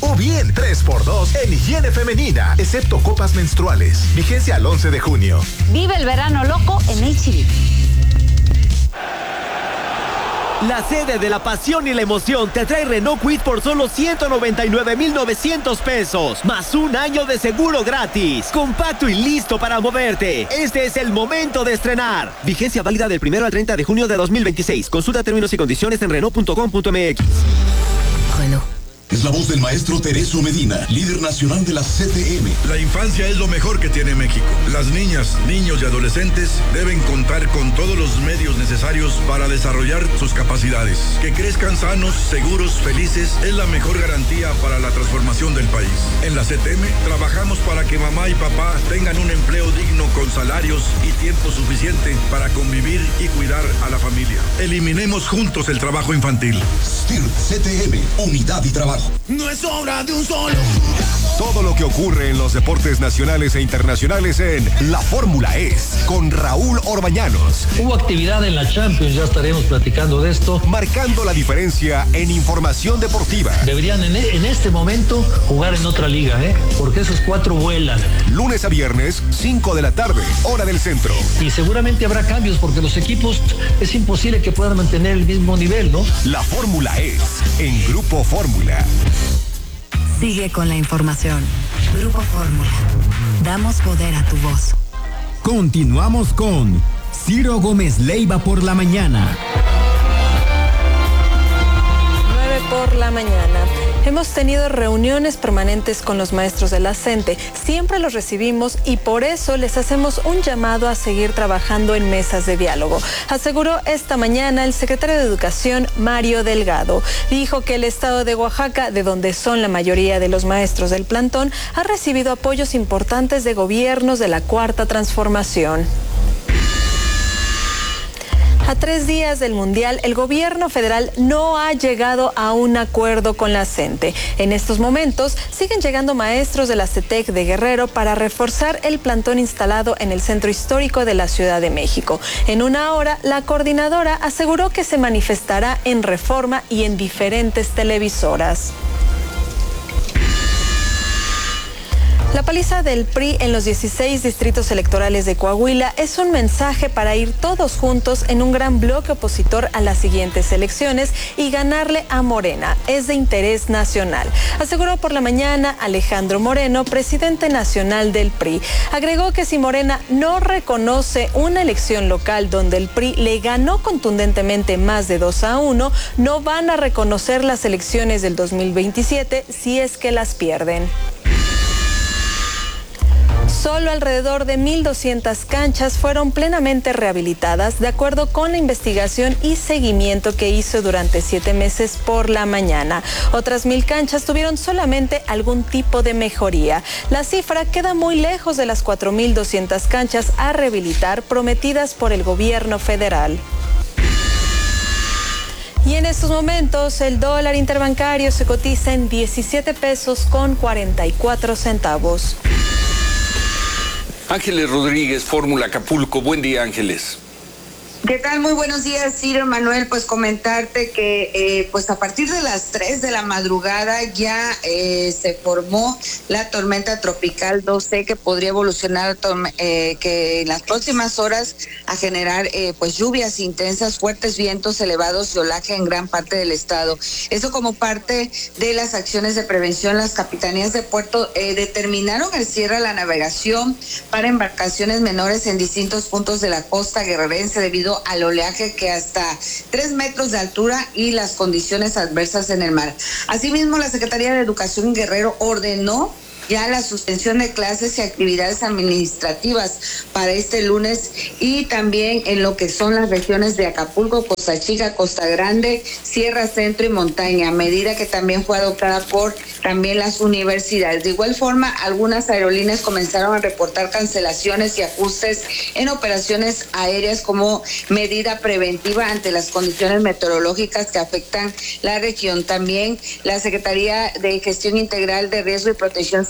o bien 3x2 en higiene femenina, excepto copas menstruales. Vigencia al 11 de junio. Vive el verano loco en H-E-B. La sede de la pasión y la emoción te trae Renault Kwid por solo 199,900 pesos, más un año de seguro gratis. Compacto y listo para moverte. Este es el momento de estrenar. Vigencia válida del 1 al 30 de junio de 2026. Consulta términos y condiciones en Renault.com.mx. Renault. Es la voz del maestro Teresio Medina, líder nacional de la CTM. La infancia es lo mejor que tiene México. Las niñas, niños y adolescentes deben contar con todos los medios necesarios para desarrollar sus capacidades. Que crezcan sanos, seguros, felices es la mejor garantía para la transformación del país. En la CTM trabajamos para que mamá y papá tengan un empleo digno con salarios y tiempo suficiente para convivir y cuidar a la familia. Eliminemos juntos el trabajo infantil. STIR CTM, unidad y trabajo. No es obra de un solo. Todo lo que ocurre en los deportes nacionales e internacionales en La Fórmula Es, con Raúl Orbañanos. Hubo actividad en la Champions, ya estaremos platicando de esto. Marcando la diferencia en información deportiva. Deberían en este momento jugar en otra liga, porque esos 4 vuelan. Lunes a viernes, 5 de la tarde, hora del centro. Y seguramente habrá cambios, porque los equipos es imposible que puedan mantener el mismo nivel, ¿no? La Fórmula Es, en Grupo Fórmula. Sigue con la información. Grupo Fórmula. Damos poder a tu voz. Continuamos con Ciro Gómez Leiva por la mañana. 9 por la mañana. Hemos tenido reuniones permanentes con los maestros de la CENTE. Siempre los recibimos y por eso les hacemos un llamado a seguir trabajando en mesas de diálogo. Aseguró esta mañana el secretario de Educación, Mario Delgado. Dijo que el estado de Oaxaca, de donde son la mayoría de los maestros del plantón, ha recibido apoyos importantes de gobiernos de la Cuarta Transformación. A 3 días del Mundial, el gobierno federal no ha llegado a un acuerdo con la CENTE. En estos momentos, siguen llegando maestros de la CETEC de Guerrero para reforzar el plantón instalado en el centro histórico de la Ciudad de México. En una hora, la coordinadora aseguró que se manifestará en Reforma y en diferentes televisoras. La paliza del PRI en los 16 distritos electorales de Coahuila es un mensaje para ir todos juntos en un gran bloque opositor a las siguientes elecciones y ganarle a Morena. Es de interés nacional, aseguró por la mañana Alejandro Moreno, presidente nacional del PRI. Agregó que si Morena no reconoce una elección local donde el PRI le ganó contundentemente más de 2-1, no van a reconocer las elecciones del 2027 si es que las pierden. Solo alrededor de 1,200 canchas fueron plenamente rehabilitadas de acuerdo con la investigación y seguimiento que hizo durante 7 meses por la mañana. Otras 1,000 canchas tuvieron solamente algún tipo de mejoría. La cifra queda muy lejos de las 4,200 canchas a rehabilitar prometidas por el gobierno federal. Y en estos momentos el dólar interbancario se cotiza en 17 pesos con 44 centavos. Ángeles Rodríguez, Fórmula Acapulco. Buen día, Ángeles. ¿Qué tal? Muy buenos días, Ciro, Manuel. Pues comentarte que pues a partir de las 3 de la madrugada ya se formó la tormenta tropical 2C que podría evolucionar que en las próximas horas a generar pues lluvias intensas, fuertes vientos elevados y olaje en gran parte del estado. Eso como parte de las acciones de prevención. Las capitanías de puerto determinaron el cierre a la navegación para embarcaciones menores en distintos puntos de la costa guerrerense debido al oleaje que hasta 3 metros de altura y las condiciones adversas en el mar. Asimismo, la Secretaría de Educación Guerrero ordenó ya la suspensión de clases y actividades administrativas para este lunes y también en lo que son las regiones de Acapulco, Costa Chica, Costa Grande, Sierra Centro y Montaña, medida que también fue adoptada por también las universidades. De igual forma, algunas aerolíneas comenzaron a reportar cancelaciones y ajustes en operaciones aéreas como medida preventiva ante las condiciones meteorológicas que afectan la región. También la Secretaría de Gestión Integral de Riesgo y Protección Civil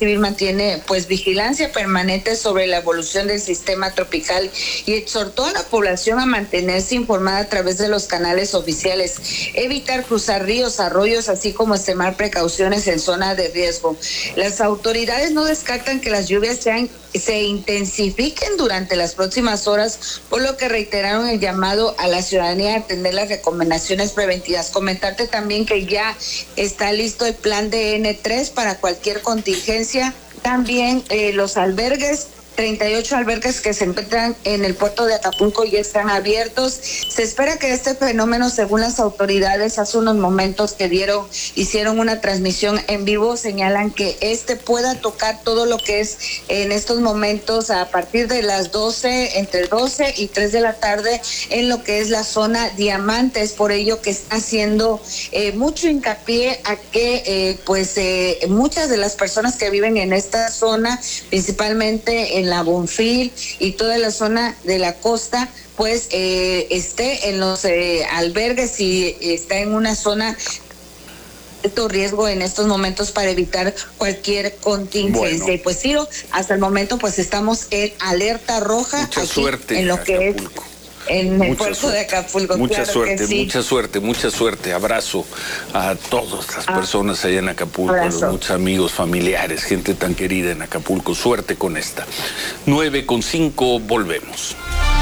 Civil mantiene pues vigilancia permanente sobre la evolución del sistema tropical y exhortó a la población a mantenerse informada a través de los canales oficiales, evitar cruzar ríos, arroyos, así como extremar precauciones en zona de riesgo. Las autoridades no descartan que las lluvias se intensifiquen durante las próximas horas, por lo que reiteraron el llamado a la ciudadanía a atender las recomendaciones preventivas. Comentarte también que ya está listo el plan de N3 para cualquier contingencia. También los albergues, 38 albergues que se encuentran en el puerto de Acapulco ya están abiertos. Se espera que este fenómeno, según las autoridades, hace unos momentos que hicieron una transmisión en vivo, señalan que pueda tocar todo lo que es en estos momentos a partir de las 12, entre 12 y 3 de la tarde, en lo que es la zona Diamantes. Por ello que está haciendo mucho hincapié a que muchas de las personas que viven en esta zona, principalmente en la Bonfil y toda la zona de la costa, pues esté en los albergues y está en una zona de alto riesgo en estos momentos para evitar cualquier contingencia. Bueno. Y pues Ciro, hasta el momento pues estamos en alerta roja. Mucha aquí suerte en lo que es en el puerto de Acapulco. Mucha suerte, sí. mucha suerte. Abrazo a todas las personas allá en Acapulco, a los muchos amigos, familiares, gente tan querida en Acapulco. Suerte con esta. 9:05, volvemos.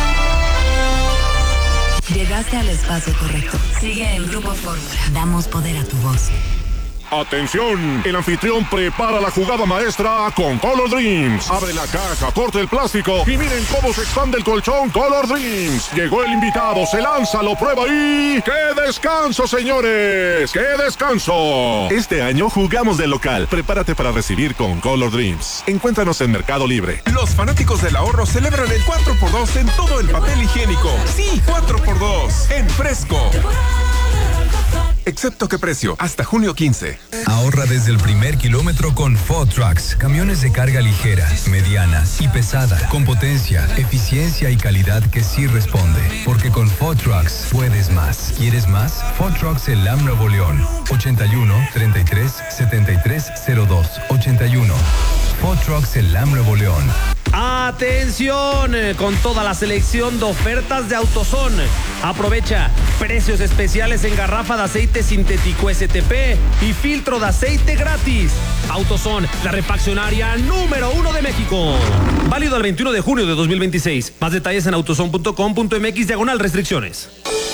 Llegaste al espacio correcto. Sigue el Grupo Fórmula. Damos poder a tu voz. ¡Atención! El anfitrión prepara la jugada maestra con Color Dreams. Abre la caja, corta el plástico y miren cómo se expande el colchón Color Dreams. Llegó el invitado, se lanza, lo prueba y... ¡qué descanso, señores! ¡Qué descanso! Este año jugamos de local. Prepárate para recibir con Color Dreams. Encuéntranos en Mercado Libre. Los fanáticos del ahorro celebran el 4x2 en todo el papel higiénico. Sí, 4x2 en Fresco. Excepto qué precio, hasta junio 15. Ahorra desde el primer kilómetro con Ford Trucks. Camiones de carga ligera, mediana y pesada, con potencia, eficiencia y calidad que sí responde. Porque con Ford Trucks puedes más. ¿Quieres más? Ford Trucks Elam Nuevo León. 81 33 73 02 81. Ford Trucks Elam Nuevo León. ¡Atención! Con toda la selección de ofertas de AutoZone. Aprovecha precios especiales en garrafa de aceite sintético STP y filtro de aceite gratis. AutoZone, la refaccionaria número 1 de México. Válido el 21 de junio de 2026. Más detalles en autozone.com.mx/restricciones.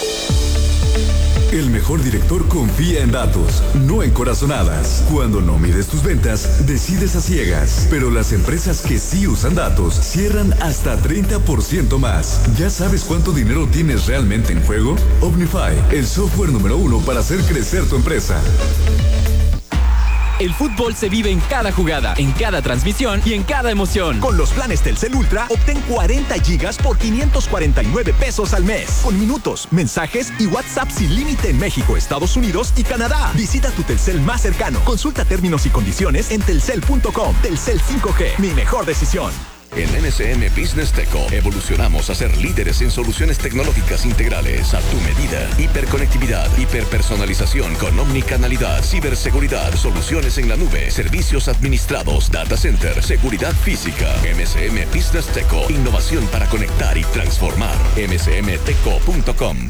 El mejor director confía en datos, no en corazonadas. Cuando no mides tus ventas, decides a ciegas. Pero las empresas que sí usan datos cierran hasta 30% más. ¿Ya sabes cuánto dinero tienes realmente en juego? Omnify, el software número 1 para hacer crecer tu empresa. El fútbol se vive en cada jugada, en cada transmisión y en cada emoción. Con los planes Telcel Ultra, obtén 40 gigas por 549 pesos al mes. Con minutos, mensajes y WhatsApp sin límite en México, Estados Unidos y Canadá. Visita tu Telcel más cercano. Consulta términos y condiciones en telcel.com. Telcel 5G, mi mejor decisión. En NSM Business Teco evolucionamos a ser líderes en soluciones tecnológicas integrales a tu medida. Hiperconectividad, hiperpersonalización con omnicanalidad, ciberseguridad, soluciones en la nube, servicios administrados, data center, seguridad física. MSM Business Teco, innovación para conectar y transformar. msmteco.com.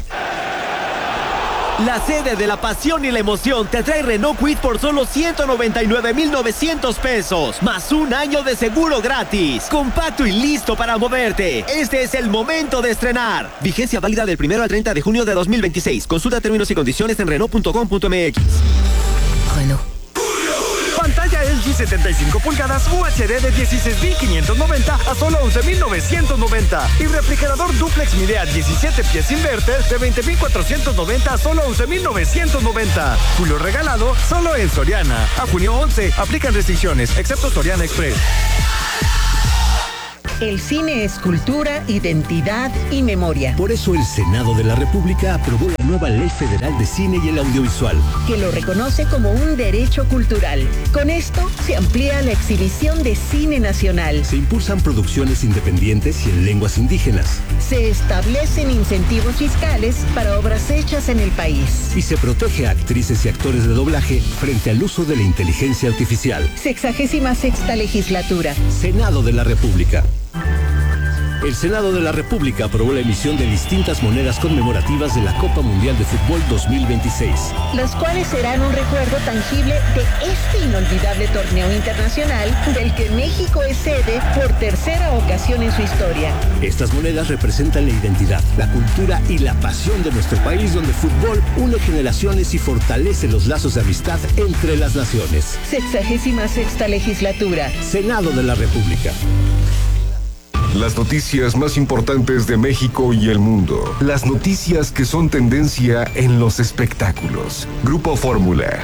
La sede de la pasión y la emoción te trae Renault Kwid por solo 199,900 pesos, más un año de seguro gratis. Compacto y listo para moverte. Este es el momento de estrenar. Vigencia válida del 1 al 30 de junio de 2026. Consulta términos y condiciones en Renault.com.mx. Renault. Pantalla LG 75 pulgadas UHD de 16.590 a solo 11.990. Y refrigerador duplex Midea 17 pies inverter de 20.490 a solo 11.990. Julio regalado solo en Soriana. A junio 11. Aplican restricciones, excepto Soriana Express. El cine es cultura, identidad y memoria. Por eso el Senado de la República aprobó la nueva Ley Federal de Cine y el Audiovisual, que lo reconoce como un derecho cultural. Con esto se amplía la exhibición de cine nacional. Se impulsan producciones independientes y en lenguas indígenas. Se establecen incentivos fiscales para obras hechas en el país. Y se protege a actrices y actores de doblaje frente al uso de la inteligencia artificial. 66ª legislatura. Senado de la República. El Senado de la República aprobó la emisión de distintas monedas conmemorativas de la Copa Mundial de Fútbol 2026. Las cuales serán un recuerdo tangible de este inolvidable torneo internacional del que México es sede por tercera ocasión en su historia. Estas monedas representan la identidad, la cultura y la pasión de nuestro país, donde el fútbol une generaciones y fortalece los lazos de amistad entre las naciones. 66ª legislatura. Senado de la República. Las noticias más importantes de México y el mundo. Las noticias que son tendencia en los espectáculos. Grupo Fórmula.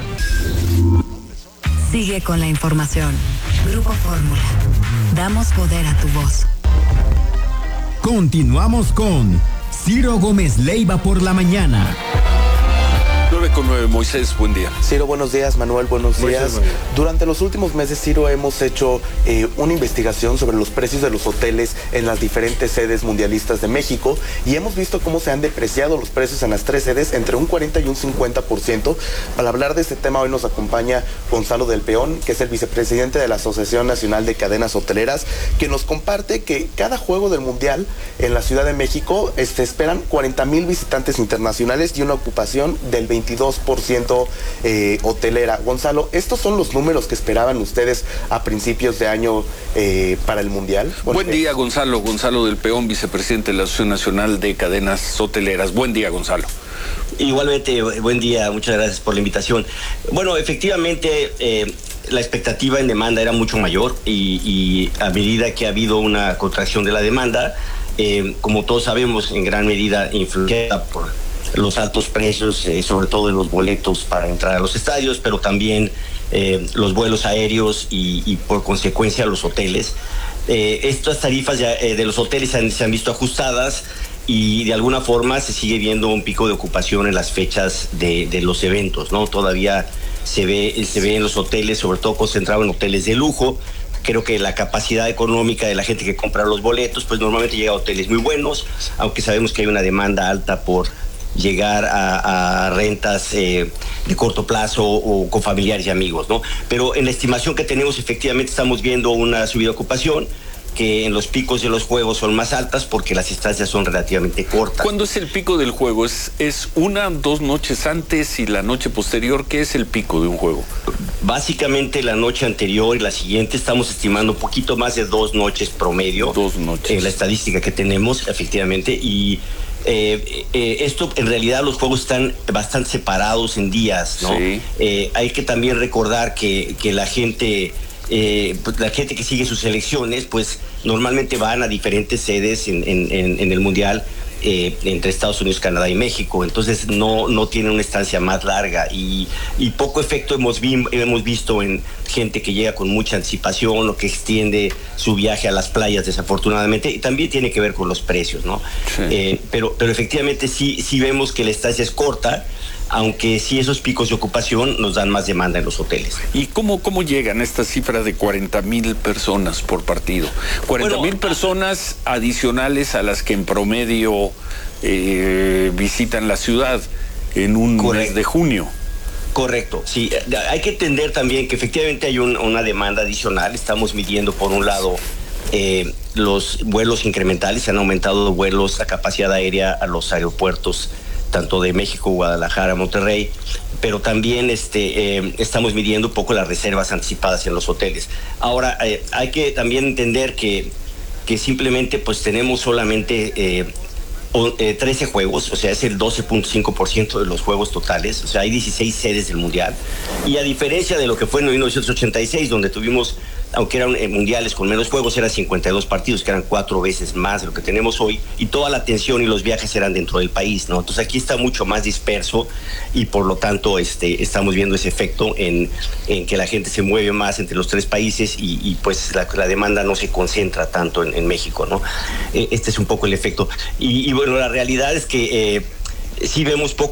Sigue con la información. Grupo Fórmula. Damos poder a tu voz. Continuamos con Ciro Gómez Leiva por la mañana. 9:09, Moisés, buen día. Ciro, buenos días. Manuel, buenos días. Durante los últimos meses, Ciro, hemos hecho una investigación sobre los precios de los hoteles en las diferentes sedes mundialistas de México y hemos visto cómo se han depreciado los precios en las tres sedes entre un 40 y un 50%. Para hablar de este tema, hoy nos acompaña Gonzalo del Peón, que es el vicepresidente de la Asociación Nacional de Cadenas Hoteleras, que nos comparte que cada juego del Mundial en la Ciudad de México se esperan 40,000 visitantes internacionales y una ocupación del 22% hotelera. Gonzalo, ¿estos son los números que esperaban ustedes a principios de año para el Mundial? Buen día, Gonzalo. Gonzalo del Peón, vicepresidente de la Asociación Nacional de Cadenas Hoteleras. Buen día, Gonzalo. Igualmente, buen día. Muchas gracias por la invitación. Bueno, efectivamente, la expectativa en demanda era mucho mayor y a medida que ha habido una contracción de la demanda, como todos sabemos, en gran medida influida por los altos precios, sobre todo de los boletos para entrar a los estadios, pero también los vuelos aéreos y por consecuencia los hoteles. Estas tarifas ya, de los hoteles se han visto ajustadas y de alguna forma se sigue viendo un pico de ocupación en las fechas de los eventos, ¿no? Todavía se ve en los hoteles, sobre todo concentrado en hoteles de lujo. Creo que la capacidad económica de la gente que compra los boletos, pues normalmente llega a hoteles muy buenos, aunque sabemos que hay una demanda alta por llegar a rentas de corto plazo o con familiares y amigos, ¿no? Pero en la estimación que tenemos, efectivamente estamos viendo una subida de ocupación, que en los picos de los juegos son más altas porque las estancias son relativamente cortas. ¿Cuándo es el pico del juego? ¿Es una, 2 noches antes y la noche posterior? ¿Qué es el pico de un juego? Básicamente la noche anterior y la siguiente estamos estimando un poquito más de 2 noches promedio. 2 noches. La estadística que tenemos, efectivamente, y esto en realidad los juegos están bastante separados en días, ¿no? Sí. Hay que también recordar que la gente que sigue sus selecciones, pues normalmente van a diferentes sedes en el Mundial, entre Estados Unidos, Canadá y México. Entonces no tienen una estancia más larga y poco efecto hemos visto en gente que llega con mucha anticipación o que extiende su viaje a las playas, desafortunadamente, y también tiene que ver con los precios, ¿no? Sí. Pero efectivamente sí vemos que la estancia es corta, aunque sí esos picos de ocupación nos dan más demanda en los hoteles. ¿Y cómo llegan a esta cifra de 40,000 personas por partido? 40,000 personas adicionales a las que en promedio visitan la ciudad en un mes de junio. Correcto, sí. Hay que entender también que efectivamente hay una demanda adicional. Estamos midiendo, por un lado, los vuelos incrementales. Se han aumentado vuelos, la capacidad aérea a los aeropuertos tanto de México, Guadalajara, Monterrey, pero también estamos midiendo un poco las reservas anticipadas en los hoteles. Ahora, hay que también entender que simplemente pues tenemos solamente 13 juegos, o sea, es el 12.5% de los juegos totales, o sea, hay 16 sedes del Mundial, y a diferencia de lo que fue en 1986, donde tuvimos aunque eran mundiales con menos juegos, eran 52 partidos, que eran 4 veces más de lo que tenemos hoy, y toda la atención y los viajes eran dentro del país, ¿no? Entonces aquí está mucho más disperso y por lo tanto estamos viendo ese efecto en que la gente se mueve más entre los 3 países y pues la demanda no se concentra tanto en México, ¿no? Este es un poco el efecto. Y bueno, la realidad es que sí vemos poco